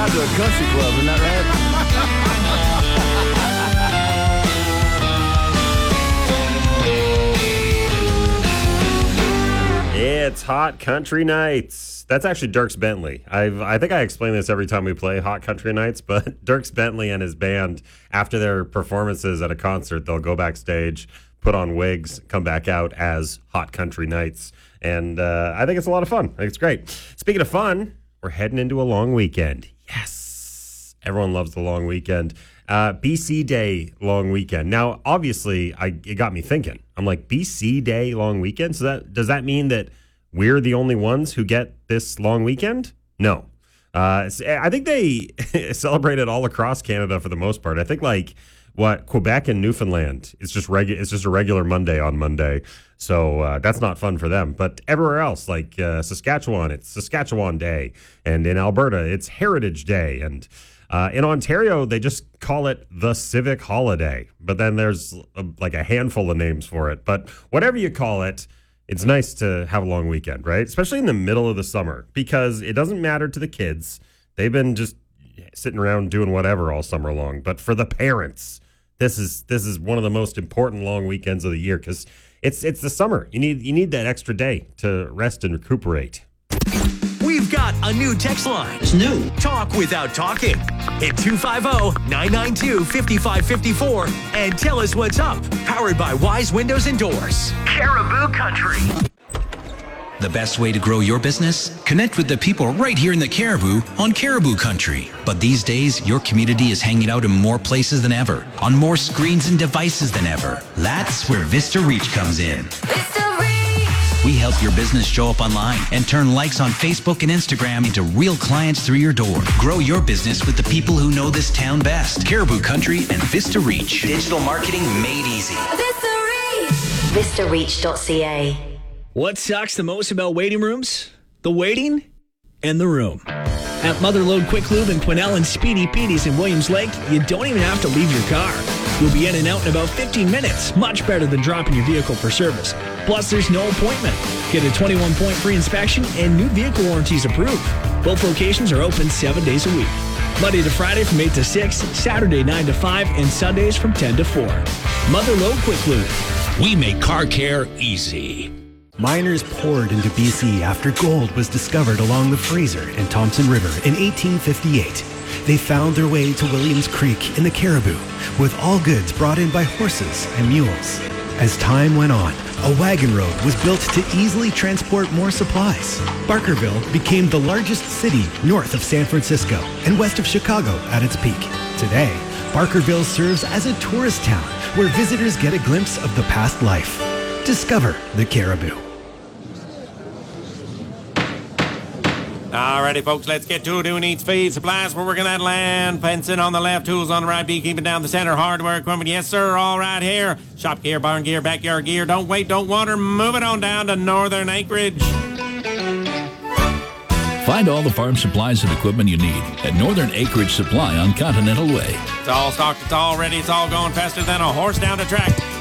ride to a country club, isn't that right? It's Hot Country Nights. That's actually Dierks Bentley. I think I explain this every time we play Hot Country Nights, but Dierks Bentley and his band, after their performances at a concert, they'll go backstage, put on wigs, come back out as Hot Country Nights. And I think it's a lot of fun. I think it's great. Speaking of fun, we're heading into a long weekend. Yes. Everyone loves the long weekend. BC Day long weekend. Now, obviously, it got me thinking. I'm like, BC Day long weekend? So does that mean that we're the only ones who get this long weekend? No. I think they celebrate it all across Canada for the most part. I think Quebec and Newfoundland, it's just a regular Monday on Monday. So that's not fun for them. But everywhere else, like Saskatchewan, it's Saskatchewan Day. And in Alberta, it's Heritage Day. And in Ontario, they just call it the Civic Holiday. But then there's a handful of names for it. But whatever you call it, it's nice to have a long weekend, right? Especially in the middle of the summer, because it doesn't matter to the kids. They've been just sitting around doing whatever all summer long. But for the parents, this is one of the most important long weekends of the year, because it's the summer. You need that extra day to rest and recuperate. We've got a new text line. It's new. Talk without talking. Hit 250-992-5554 and tell us what's up. Powered by Wise Windows and Doors. Caribou Country. The best way to grow your business? Connect with the people right here in the Caribou on Caribou Country. But these days, your community is hanging out in more places than ever, on more screens and devices than ever. That's where Vista Reach comes in. Vista Reach! We help your business show up online and turn likes on Facebook and Instagram into real clients through your door. Grow your business with the people who know this town best. Caribou Country and Vista Reach. Digital marketing made easy. Vista Reach! VistaReach.ca. What sucks the most about waiting rooms? The waiting and the room. At Motherlode Quick Lube in Quesnel and Speedy Petey's in Williams Lake, you don't even have to leave your car. You'll be in and out in about 15 minutes, much better than dropping your vehicle for service. Plus, there's no appointment. Get a 21-point free inspection and new vehicle warranties approved. Both locations are open 7 days a week. Monday to Friday from 8 to 6, Saturday 9 to 5, and Sundays from 10 to 4. Motherlode Quick Lube. We make car care easy. Miners poured into BC after gold was discovered along the Fraser and Thompson River in 1858. They found their way to Williams Creek in the Caribou, with all goods brought in by horses and mules. As time went on, a wagon road was built to easily transport more supplies. Barkerville became the largest city north of San Francisco and west of Chicago at its peak. Today, Barkerville serves as a tourist town where visitors get a glimpse of the past life. Discover the Caribou. Alrighty, folks, let's get to it. Who needs feed? Supplies, we're working that land. Fencing on the left, tools on the right, beekeeping down the center, hardware equipment. Yes, sir, all right here. Shop gear, barn gear, backyard gear. Don't wait, don't wander. Move it on down to Northern Acreage. Find all the farm supplies and equipment you need at Northern Acreage Supply on Continental Way. It's all stocked, it's all ready, it's all going faster than a horse down the track.